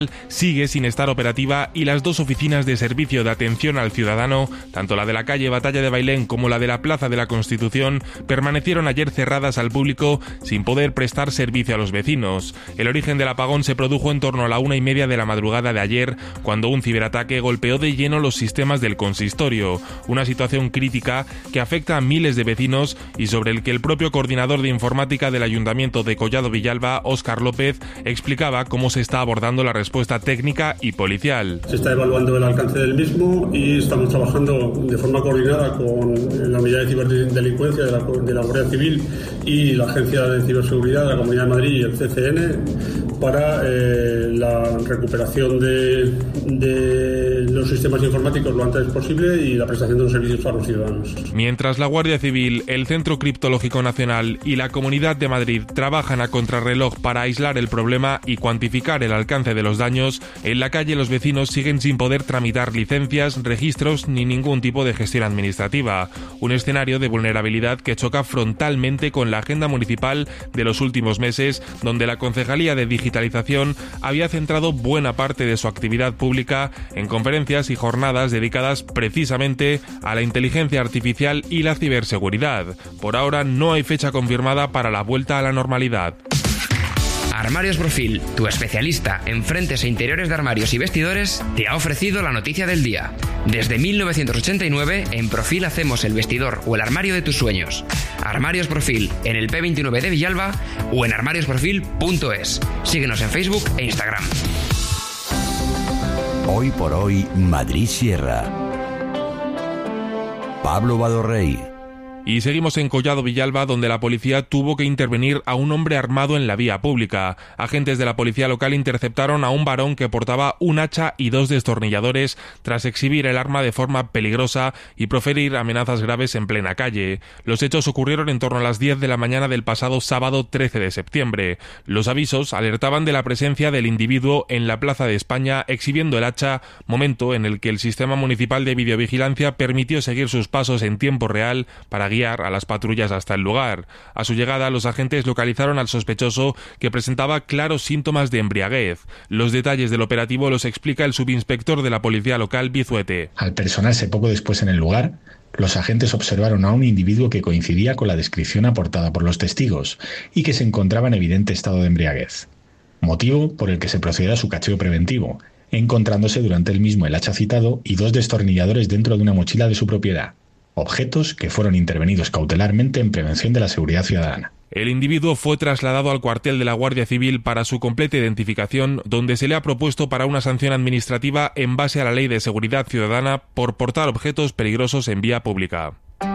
sigue sin estar operativa y las dos oficinas de servicio de atención al ciudadano, tanto la de la calle Batalla de Bailén como la de la Plaza de la Constitución, permanecieron ayer cerradas al público sin poder prestar servicio a los vecinos. El origen del apagón se produjo en torno a la 1:30 de la madrugada de ayer, cuando un ciberataque golpeó de lleno los sistemas del consistorio, una situación crítica que afecta a miles de vecinos y sobre el que el propio coordinador de informática del Ayuntamiento de Collado Villalba, Óscar López, explicaba cómo se está abordando la respuesta técnica y policial. Se está evaluando el alcance del mismo y estamos trabajando de forma coordinada con la Unidad de Ciberdelincuencia de la Guardia Civil y la Agencia de Ciberseguridad de la Comunidad de Madrid y el CCN para la recuperación de los sistemas informáticos lo antes posible y la prestación de los servicios para los ciudadanos. Mientras la Guardia Civil, el Centro Criptológico Nacional y la Comunidad de Madrid trabajan a contrarreloj para aislar el problema y cuantificar el alcance de los daños, en la calle los vecinos siguen sin poder tramitar licencias, registros ni ningún tipo de gestión administrativa. Un escenario de vulnerabilidad que choca frontalmente con la agenda municipal de los últimos meses, donde la Concejalía de Digitalización había centrado buena parte de su actividad pública en conferencias y jornadas dedicadas precisamente a la inteligencia artificial y la ciberseguridad. Por ahora no hay fecha confirmada para la vuelta a la normalidad. Armarios Profil, tu especialista en frentes e interiores de armarios y vestidores, te ha ofrecido la noticia del día. Desde 1989, en Profil hacemos el vestidor o el armario de tus sueños. Armarios Profil, en el P29 de Villalba o en armariosprofil.es. Síguenos en Facebook e Instagram. Hoy por hoy, Madrid Sierra. Pablo Badorrey. Y seguimos en Collado Villalba, donde la policía tuvo que intervenir a un hombre armado en la vía pública. Agentes de la policía local interceptaron a un varón que portaba un hacha y 2 destornilladores tras exhibir el arma de forma peligrosa y proferir amenazas graves en plena calle. Los hechos ocurrieron en torno a las 10 de la mañana del pasado sábado 13 de septiembre. Los avisos alertaban de la presencia del individuo en la Plaza de España exhibiendo el hacha, momento en el que el sistema municipal de videovigilancia permitió seguir sus pasos en tiempo real para guiar a las patrullas hasta el lugar. A su llegada, los agentes localizaron al sospechoso, que presentaba claros síntomas de embriaguez. Los detalles del operativo los explica el subinspector de la policía local, Bizuete. Al personarse poco después en el lugar, los agentes observaron a un individuo que coincidía con la descripción aportada por los testigos y que se encontraba en evidente estado de embriaguez, motivo por el que se procedió a su cacheo preventivo, encontrándose durante el mismo el hacha citado y 2 destornilladores dentro de una mochila de su propiedad. Objetos que fueron intervenidos cautelarmente en prevención de la seguridad ciudadana. El individuo fue trasladado al cuartel de la Guardia Civil para su completa identificación, donde se le ha propuesto para una sanción administrativa en base a la Ley de Seguridad Ciudadana por portar objetos peligrosos en vía pública.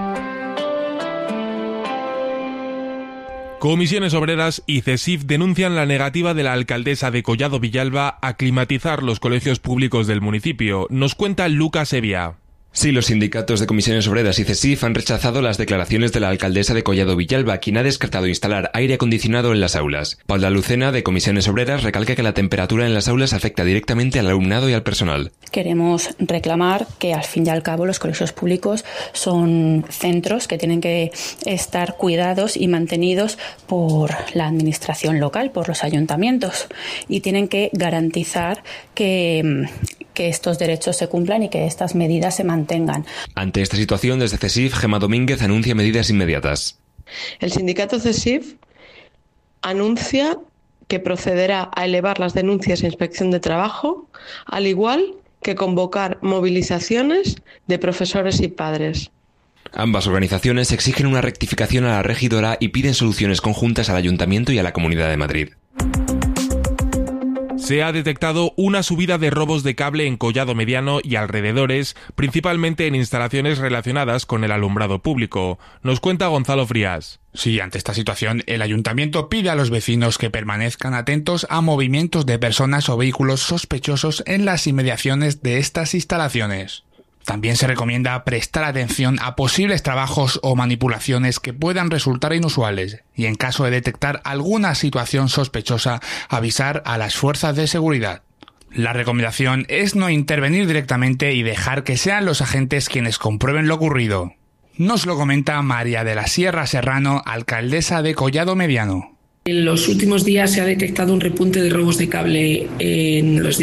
Comisiones Obreras y CESIF denuncian la negativa de la alcaldesa de Collado Villalba a climatizar los colegios públicos del municipio. Nos cuenta Lucas Evia. Sí, los sindicatos de Comisiones Obreras y CESIF han rechazado las declaraciones de la alcaldesa de Collado Villalba, quien ha descartado instalar aire acondicionado en las aulas. Paula Lucena, de Comisiones Obreras, recalca que la temperatura en las aulas afecta directamente al alumnado y al personal. Queremos reclamar que, al fin y al cabo, los colegios públicos son centros que tienen que estar cuidados y mantenidos por la administración local, por los ayuntamientos, y tienen que garantizar que estos derechos se cumplan y que estas medidas se mantengan. Ante esta situación, desde CESIF, Gemma Domínguez anuncia medidas inmediatas. El sindicato CESIF anuncia que procederá a elevar las denuncias a Inspección de Trabajo, al igual que convocar movilizaciones de profesores y padres. Ambas organizaciones exigen una rectificación a la regidora y piden soluciones conjuntas al Ayuntamiento y a la Comunidad de Madrid. Se ha detectado una subida de robos de cable en Collado Mediano y alrededores, principalmente en instalaciones relacionadas con el alumbrado público. Nos cuenta Gonzalo Frías. Sí, ante esta situación, el ayuntamiento pide a los vecinos que permanezcan atentos a movimientos de personas o vehículos sospechosos en las inmediaciones de estas instalaciones. También se recomienda prestar atención a posibles trabajos o manipulaciones que puedan resultar inusuales y, en caso de detectar alguna situación sospechosa, avisar a las fuerzas de seguridad. La recomendación es no intervenir directamente y dejar que sean los agentes quienes comprueben lo ocurrido. Nos lo comenta María de la Sierra Serrano, alcaldesa de Collado Mediano. En los últimos días se ha detectado un repunte de robos de cable en los